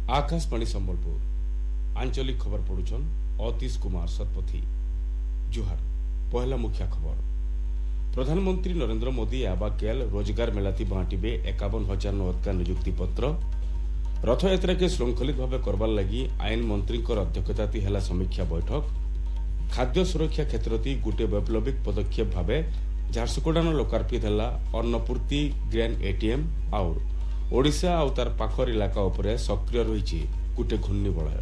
आकाशवाणी संबलपुर आंचलिक खबर पढ़ुछन अतीश कुमार शतपथी। जुहार पहला मुख्य खबर। प्रधानमंत्री नरेंद्र मोदी आबाकेल रोजगार मेलाती बांटिबे 51,000 नौका नियुक्ति पत्र। रथयात्रा के श्रृंखलित भाव करबार लगी आईन मंत्री अध्यक्षताती हेला समीक्षा बैठक। खाद्य सुरक्षा क्षेत्रती गोटे वैप्लविक पदक्षेप भावे झारसुगुड़ान लोकार्पित है अन्नपूर्ति ग्रेन एटीएम और ओडिशा आउ तार पाखर इलाका उपरे सक्रिय रही गोटे घूर्णिबलय।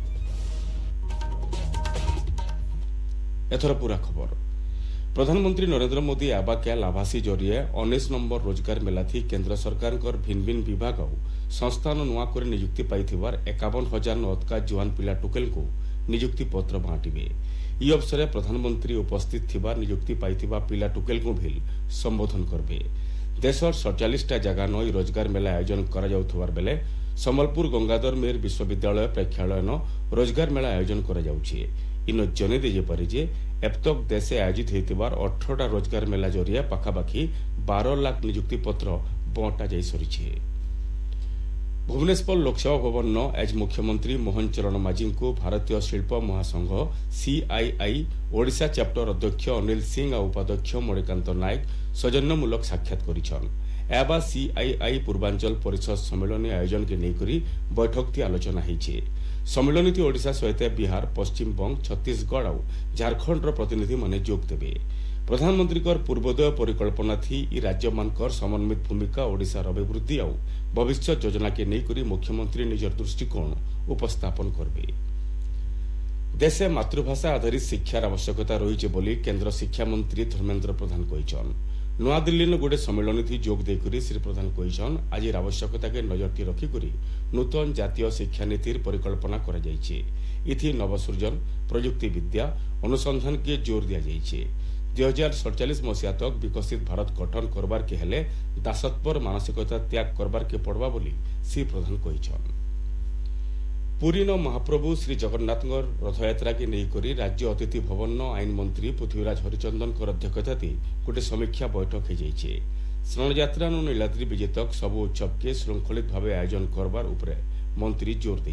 एथर पूरा खबर। प्रधानमंत्री नरेंद्र मोदी आबाकेल आभासी जरिए 19 नंबर रोजगार मेलाथी केंद्र सरकार भिन्न भिन्न विभाग और संस्थान नुआ कर नियुक्ति पाई 51,000 नौका जुआन पिला टुकेल को नियुक्ति पत्र बांटिबे। ई अवसर में प्रधानमंत्री उपस्थित थिबा नियुक्ति पाई पिला टुकेल को भी संबोधन करबे। देशर 47टा जगह नई रोजगार मेला आयोजन करा जाउथबार बेले संबलपुर गंगाधर मेर विश्वविद्यालय प्रेक्षालय न रोजगार मेला आयोजन करा जाउछि। इन जने दे पारि जे एबतक देशे आयोजित होइतिबार 18टा रोजगार मेला जरिया पाखापाखि 12 लाख नियुक्ति पत्र बंटा जाई सरिछि। भुवनेश्वर लोकसभा भवन न आज मुख्यमंत्री मोहन चरण माझी को भारतीय शिल्प महासंघ सीआईआई ओडिशा चैप्टर अध्यक्ष अनिल सिंह और उपाध्यक्ष मणिकांत नायक सौजन्यमूलक साक्षात करिछन। एबा सीआईआई पूर्वांचल परिषद सम्मेलन आयोजन के नेकरी बैठक ती आलोचना होइछे। सम्मेलन ती ओडिशा सहित बिहार, पश्चिम बंग, छत्तीसगढ़ और झारखंड प्रतिनिधि माने जोग देबे। प्रधानमंत्री पूर्वोदय परिकल्पना थी ई राज्य मानकर समन्वित भूमिका ओडिशार अभिवृद्धि और भविष्य योजना के नेकरी मुख्यमंत्री निजर दृष्टिकोण उपस्थापन करबे। देशे मातृभाषा आधारित शिक्षार आवश्यकता रही बोली केंद्र शिक्षा मंत्री धर्मेंद्र प्रधान कहिछन। नुआ दिल्ली न गोटे सम्मेलन थी जोग देकरी श्री प्रधान कहिछन आज आवश्यकता के नजरटी रखिकरी नूतन जातीय शिक्षा नीतिर परिकल्पना करा जायछि। इथि नवसृजन, प्रयुक्ति विद्या, अनुसंधान के जोर दिया जायछि। 2047 मसीहा तक विकसित भारत गठन करबार के हेले दासत्वर मानसिकता त्याग करबार के पड़वा बोली श्री प्रधान कहिछन। पुरी न महाप्रभु श्री जगन्नाथ रथयात्रा के नेकरी राज्य अतिथि भवन न आईन मंत्री पृथ्वीराज हरिचंदन अध्यक्षताती गोटे समीक्षा बैठक हो जाइए। स्नान यात्रा नीलाद्री विजय तक सबु उत्सव के श्रृंखलित भाव आयोजन करबार उपरे मंत्री जोर दे।